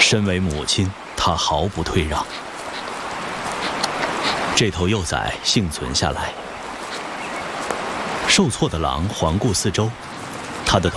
身为母亲，她毫不退让。这头幼崽幸存下来。受挫的狼环顾四周，